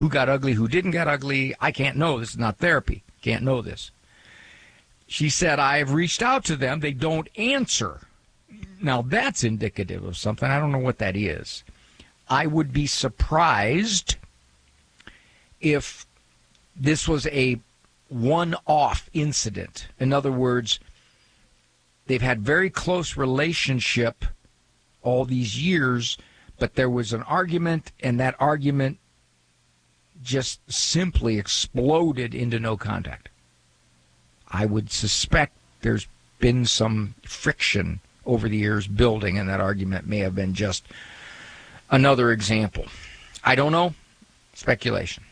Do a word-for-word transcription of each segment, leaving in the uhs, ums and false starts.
who got ugly, who didn't get ugly. I can't know. This is not therapy. Can't know this. She said, I have reached out to them. They don't answer. Now, that's indicative of something. I don't know what that is. I would be surprised if this was a one-off incident. In other words, they've had very close relationship all these years, but there was an argument, and that argument just simply exploded into no contact. I would suspect there's been some friction over the years building, and that argument may have been just another example. I don't know. Speculation.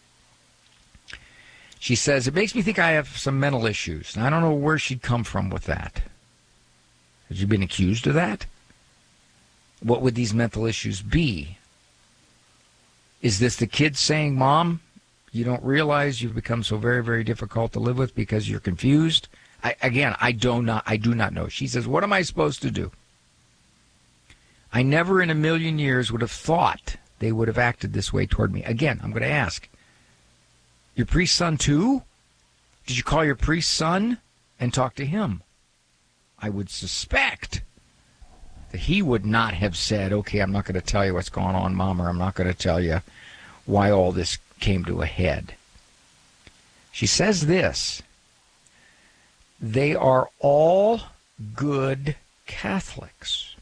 She says, it makes me think I have some mental issues. And I don't know where she'd come from with that. Has she been accused of that? What would these mental issues be? Is this the kid saying, Mom, you don't realize you've become so very, very difficult to live with because you're confused? I, again, I do not, I do not know. She says, what am I supposed to do? I never in a million years would have thought they would have acted this way toward me. Again, I'm going to ask, your priest son too? Did you call your priest son and talk to him? I would suspect that he would not have said, okay, I'm not going to tell you what's going on, Mom, or I'm not going to tell you why all this came to a head. She says this, they are all good Catholics.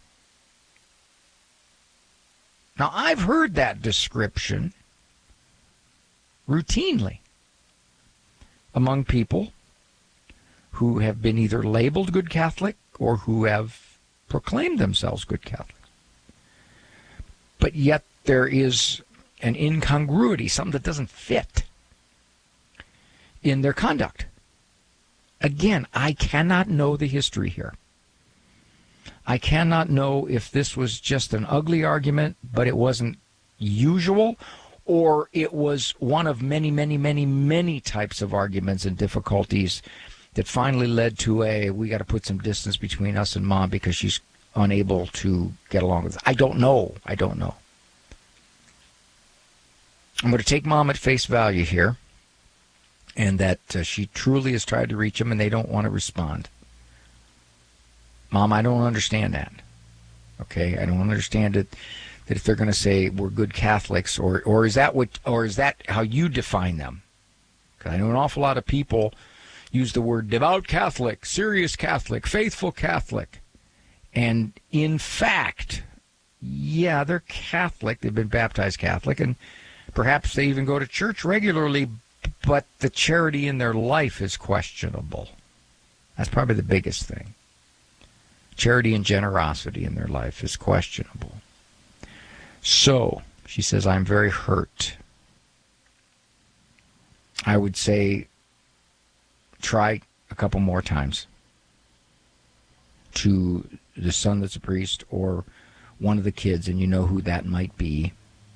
Now, I've heard that description routinely among people who have been either labeled good Catholic or who have proclaimed themselves good Catholics. But yet there is an incongruity, something that doesn't fit in their conduct. Again, I cannot know the history here. I cannot know if this was just an ugly argument, but it wasn't usual, or it was one of many, many, many, many types of arguments and difficulties that finally led to a, we got to put some distance between us and Mom because she's unable to get along with us. I don't know. I don't know. I'm going to take Mom at face value here, and that uh, she truly has tried to reach them and they don't want to respond. Mom, I don't understand that. Okay, I don't understand it. That if they're going to say we're good Catholics, or or is that what, or is that how you define them? Because I know an awful lot of people use the word devout Catholic, serious Catholic, faithful Catholic, and in fact, yeah, they're Catholic. They've been baptized Catholic, and perhaps they even go to church regularly, but the charity in their life is questionable. That's probably the biggest thing. Charity and generosity in their life is questionable. So, she says, I'm very hurt. I would say try a couple more times to the son that's a priest or one of the kids, and you know who that might be,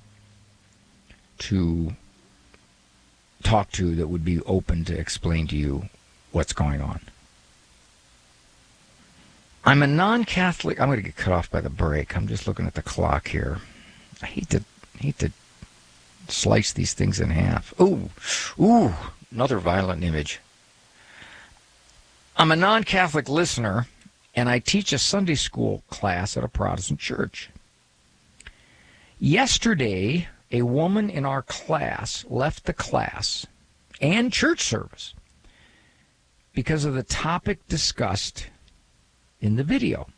to talk to that would be open to explain to you what's going on. I'm a non-Catholic. I'm going to get cut off by the break. I'm just looking at the clock here. I hate to hate to slice these things in half. Ooh, ooh, another violent image. I'm a non-Catholic listener, and I teach a Sunday school class at a Protestant church. Yesterday, a woman in our class left the class and church service because of the topic discussed in the video.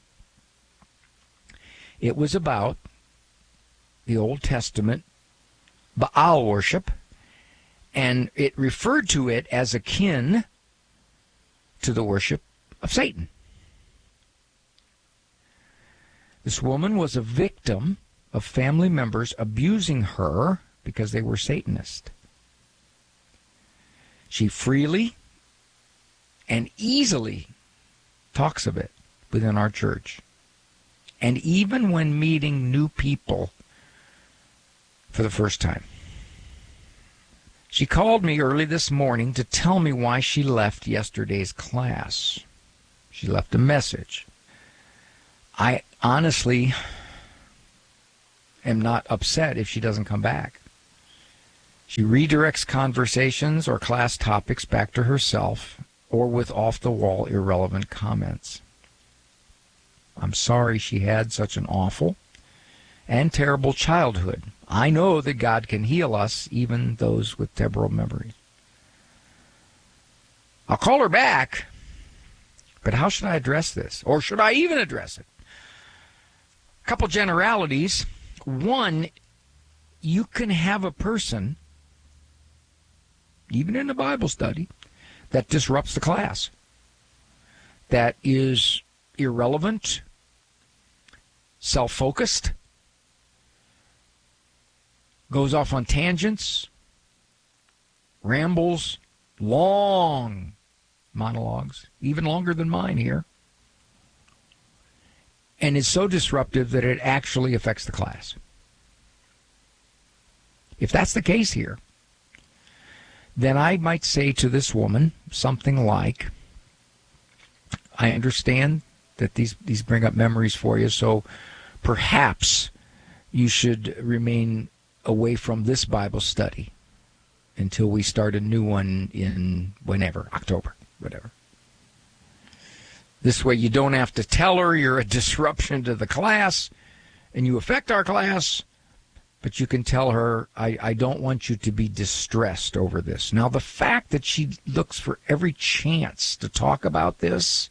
It was about the Old Testament Baal worship, and it referred to it as akin to the worship of Satan. This woman was a victim of family members abusing her because they were Satanist. She freely and easily talks of it within our church. And even when meeting new people for the first time. She called me early this morning to tell me why she left yesterday's class. She left a message. I honestly am not upset if she doesn't come back. She redirects conversations or class topics back to herself or with off-the-wall irrelevant comments. I'm sorry she had such an awful and terrible childhood. I know that God can heal us, even those with terrible memories. I'll call her back, but how should I address this? Or should I even address it? A couple generalities. One, you can have a person, even in a Bible study, that disrupts the class, that is irrelevant, self-focused, goes off on tangents, rambles, long monologues, even longer than mine here, and is so disruptive that it actually affects the class. If that's the case here, then I might say to this woman something like, I understand that these, these bring up memories for you, so perhaps you should remain away from this Bible study until we start a new one in whenever, October, whatever. This way you don't have to tell her you're a disruption to the class and you affect our class, but you can tell her, I, I don't want you to be distressed over this. Now, the fact that she looks for every chance to talk about this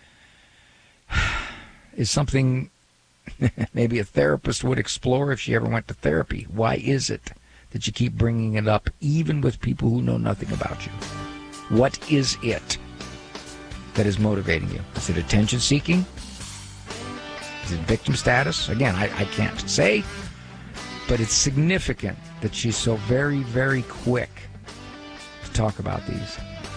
is something maybe a therapist would explore if she ever went to therapy. Why is it that you keep bringing it up, even with people who know nothing about you? What is it that is motivating you? Is it attention-seeking? Is it victim status? Again, I, I can't say, but it's significant that she's so very, very quick to talk about these.